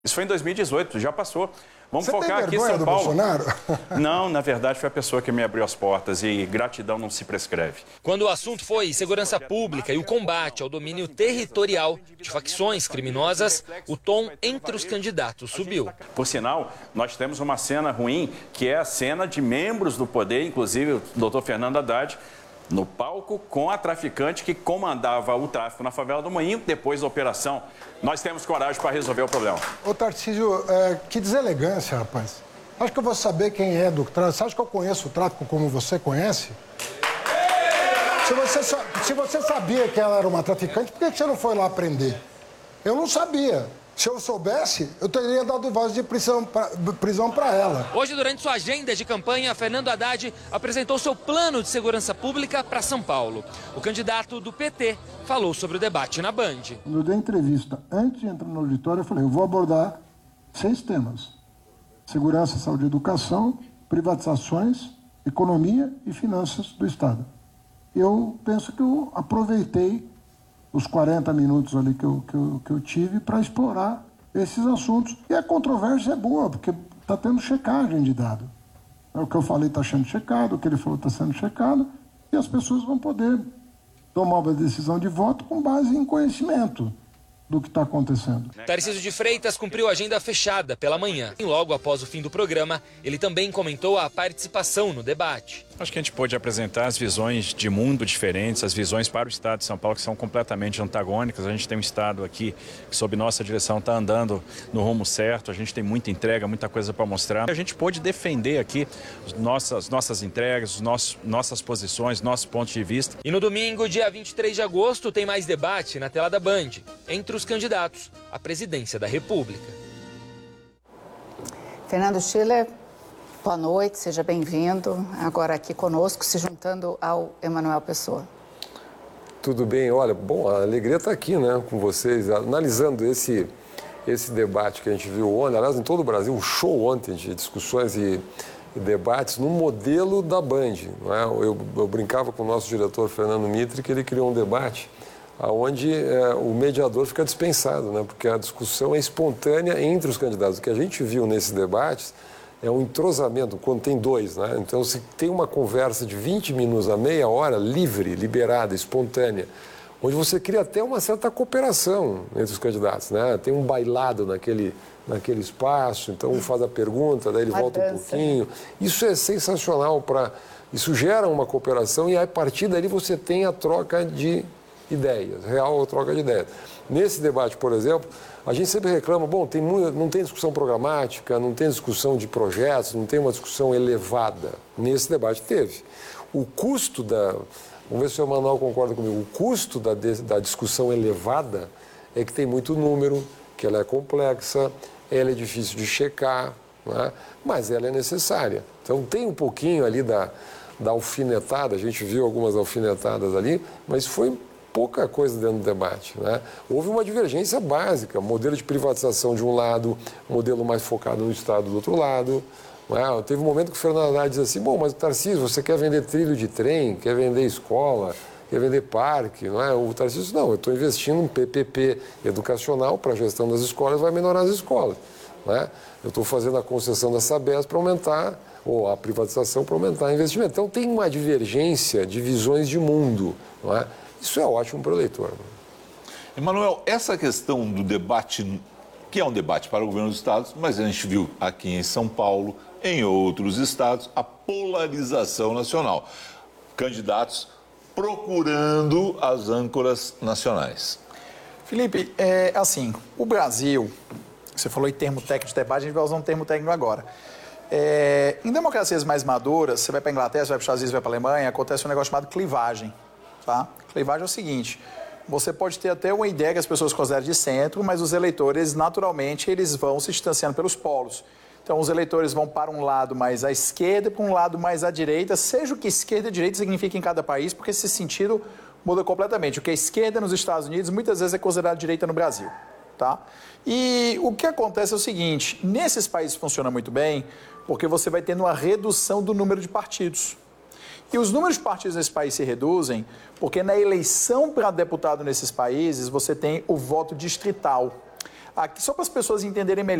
Isso foi em 2018, já passou. Vamos Você focar tem aqui em vergonha São do Paulo. Bolsonaro? Não, na verdade foi a pessoa que me abriu as portas e gratidão não se prescreve. Quando o assunto foi segurança pública e o combate ao domínio territorial de facções criminosas, o tom entre os candidatos subiu. Por sinal, nós temos uma cena ruim, que é a cena de membros do poder, inclusive o doutor Fernando Haddad, no palco com a traficante que comandava o tráfico na favela do Moinho. Depois da operação, nós temos coragem para resolver o problema. Ô, Tarcísio, que deselegância, rapaz. Acho que eu vou saber quem é do tráfico. Você acha que eu conheço o tráfico como você conhece? Se você sabia que ela era uma traficante, por que você não foi lá prender? Eu não sabia. Se eu soubesse, eu teria dado voz de prisão para ela. Hoje, durante sua agenda de campanha, Fernando Haddad apresentou seu plano de segurança pública para São Paulo. O candidato do PT falou sobre o debate na Band. Quando eu dei entrevista, antes de entrar no auditório, eu falei, eu vou abordar 6 temas. Segurança, saúde e educação, privatizações, economia e finanças do Estado. Eu penso que eu aproveitei os 40 minutos ali que eu tive para explorar esses assuntos. E a controvérsia é boa, porque está tendo checagem de dado. O que eu falei está sendo checado, o que ele falou está sendo checado, e as pessoas vão poder tomar uma decisão de voto com base em conhecimento do que está acontecendo. Tarcísio de Freitas cumpriu a agenda fechada pela manhã. E logo após o fim do programa, ele também comentou a participação no debate. Acho que a gente pôde apresentar as visões de mundo diferentes, as visões para o Estado de São Paulo que são completamente antagônicas. A gente tem um Estado aqui que, sob nossa direção, está andando no rumo certo. A gente tem muita entrega, muita coisa para mostrar. A gente pôde defender aqui nossas entregas, nossas posições, nossos pontos de vista. E no domingo, dia 23 de agosto, tem mais debate na tela da Band, entre os candidatos à presidência da República. Fernando Schiller, boa noite, seja bem-vindo. Agora aqui conosco, se juntando ao Emanuel Pessoa. Tudo bem, olha, bom, a alegria está aqui, né, com vocês, analisando esse debate que a gente viu ontem, aliás, em todo o Brasil, um show ontem de discussões e debates no modelo da Band. Não é? Eu brincava com o nosso diretor, Fernando Mitre, que ele criou um debate onde o mediador fica dispensado, né, porque a discussão é espontânea entre os candidatos. O que a gente viu nesses debates é um entrosamento, quando tem dois, né? Então, se tem uma conversa de 20 minutos a meia hora, livre, liberada, espontânea, onde você cria até uma certa cooperação entre os candidatos, né? Tem um bailado naquele espaço, então um faz a pergunta, daí ele volta um pouquinho. Isso é sensacional, isso gera uma cooperação e a partir dali você tem a troca de ideias, real troca de ideias. Nesse debate, por exemplo, a gente sempre reclama, bom, não tem discussão programática, não tem discussão de projetos, não tem uma discussão elevada. Nesse debate teve. O custo vamos ver se o Emanuel concorda comigo, o custo da discussão elevada é que tem muito número, que ela é complexa, ela é difícil de checar, né? Mas ela é necessária. Então tem um pouquinho ali da alfinetada, a gente viu algumas alfinetadas ali, mas foi pouca coisa dentro do debate, né? Houve uma divergência básica, modelo de privatização de um lado, modelo mais focado no Estado do outro lado. Né? Teve um momento que o Fernando Haddad disse assim, bom, mas Tarcísio, você quer vender trilho de trem, quer vender escola, quer vender parque, não é? O Tarcísio disse, não, eu estou investindo em PPP educacional para a gestão das escolas, vai melhorar as escolas. Né? Eu estou fazendo a concessão da Sabesp para aumentar, ou a privatização para aumentar o investimento. Então tem uma divergência de visões de mundo, não é? Isso é ótimo para o eleitor. Emanuel, essa questão do debate, que é um debate para o governo dos estados, mas a gente viu aqui em São Paulo, em outros estados, a polarização nacional. Candidatos procurando as âncoras nacionais. Felipe, assim, o Brasil, você falou em termo técnico de debate, a gente vai usar um termo técnico agora. Em democracias mais maduras, você vai para a Inglaterra, você vai para os Estados Unidos, vai para a Alemanha, acontece um negócio chamado clivagem. Tá? Clivagem é o seguinte, você pode ter até uma ideia que as pessoas consideram de centro, mas os eleitores, naturalmente, eles vão se distanciando pelos polos. Então, os eleitores vão para um lado mais à esquerda e para um lado mais à direita, seja o que esquerda e direita significa em cada país, porque esse sentido muda completamente. O que é esquerda nos Estados Unidos, muitas vezes é considerado direita no Brasil. Tá? E o que acontece é o seguinte, nesses países funciona muito bem, porque você vai tendo uma redução do número de partidos. E os números de partidos nesse país se reduzem porque na eleição para deputado nesses países você tem o voto distrital. aqui, só para as pessoas entenderem melhor.